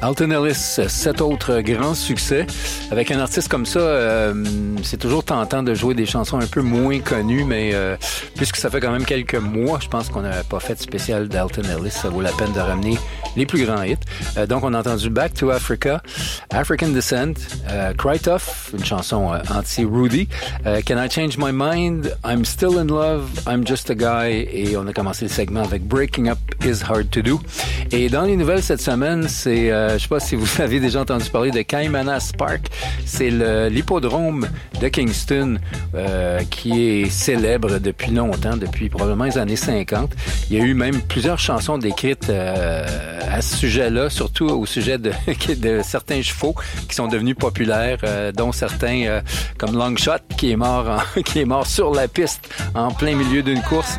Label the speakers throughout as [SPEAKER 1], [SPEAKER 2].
[SPEAKER 1] Alton Ellis, 7 autres grands succès. Avec un artiste comme ça, c'est toujours tentant de jouer des chansons un peu moins connues, mais puisque ça fait quand même quelques mois, je pense qu'on n'a pas fait de spécial d'Alton Ellis. Ça vaut la peine de ramener les plus grands hits. Donc, on a entendu Back to Africa, African Descent, Cry Tough, une chanson anti-Rudy, Can I Change My Mind, I'm Still in Love, I'm Just a Guy, et on a commencé le segment avec Breaking Up is Hard to Do. Et dans les nouvelles cette semaine, c'est, je sais pas si vous avez déjà entendu parler de Caymanas Park, c'est l'hippodrome de Kingston qui est célèbre depuis longtemps, depuis probablement les années 50. Il y a eu même plusieurs chansons décrites à ce sujet-là, surtout au sujet de certains chevaux qui sont devenus populaires, dont certains comme Longshot qui est mort sur la piste en plein milieu d'une course.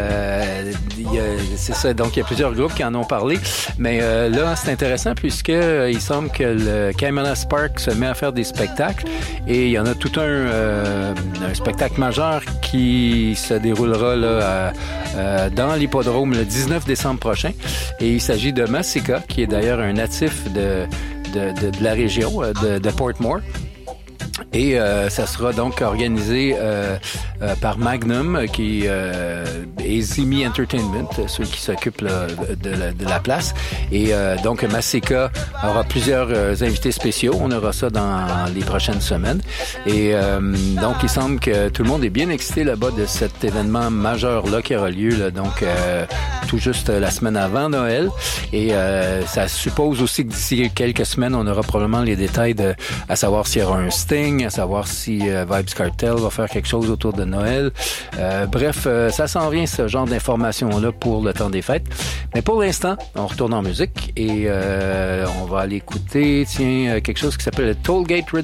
[SPEAKER 1] C'est ça, donc il y a plusieurs groupes qui en ont parlé, mais là c'est intéressant puisque il semble que le Caymanas Park se met à faire des spectacles et il y en a tout un spectacle majeur qui se déroulera là dans l'hippodrome le 19 décembre prochain, et il s'agit de Masika, qui est d'ailleurs un natif de la région de Portmore. Et ça sera donc organisé par Magnum et Zimi Entertainment, ceux qui s'occupent là, de la place. Et donc Masika aura plusieurs invités spéciaux. On aura ça dans les prochaines semaines. Et donc il semble que tout le monde est bien excité là-bas de cet événement majeur-là qui aura lieu là, donc tout juste la semaine avant Noël. Et ça suppose aussi que d'ici quelques semaines, on aura probablement les détails à savoir s'il y aura un Sting, à savoir si Vybz Kartel va faire quelque chose autour de Noël. Bref, ça s'en vient ce genre d'informations-là pour le temps des fêtes. Mais pour l'instant, on retourne en musique et on va aller écouter quelque chose qui s'appelle le Tollgate Rhythm.